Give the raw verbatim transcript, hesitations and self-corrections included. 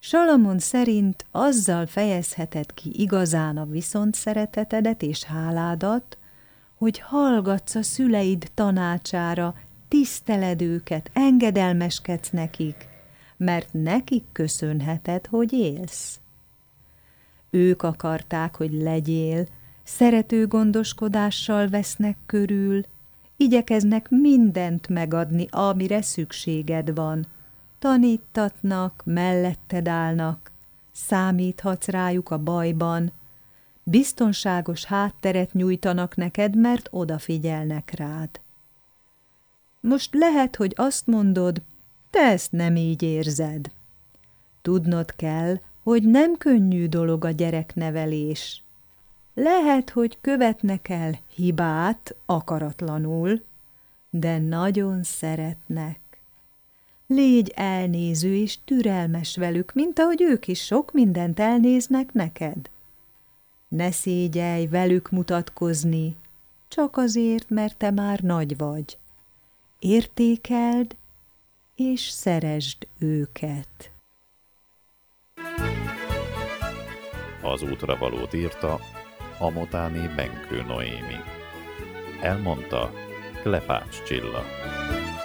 Salamon szerint azzal fejezheted ki igazán a viszontszeretetedet és háládat, hogy hallgatsz a szüleid tanácsára, tiszteled őket, engedelmeskedsz nekik, mert nekik köszönheted, hogy élsz. Ők akarták, hogy legyél, szerető gondoskodással vesznek körül, igyekeznek mindent megadni, amire szükséged van. Tanítatnak, melletted állnak, számíthatsz rájuk a bajban, biztonságos hátteret nyújtanak neked, mert odafigyelnek rád. Most lehet, hogy azt mondod, te ezt nem így érzed. Tudnod kell, hogy nem könnyű dolog a gyereknevelés. Lehet, hogy követnek el hibát akaratlanul, de nagyon szeretnek. Légy elnéző és türelmes velük, mint ahogy ők is sok mindent elnéznek neked. Ne szégyelj velük mutatkozni, csak azért, mert te már nagy vagy. Értékeld és szeresd őket. Az útravalót írta Amotáné Benkő Noémi. Elmondta Klepács Csilla.